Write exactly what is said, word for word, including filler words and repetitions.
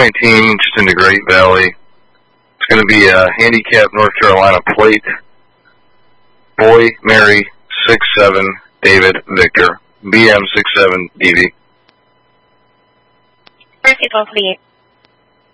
nineteen, just into Great Valley. It's going to be a handicap North Carolina plate. Boy, Mary, six seven, David, Victor. B M six seven D V. First, it will clear.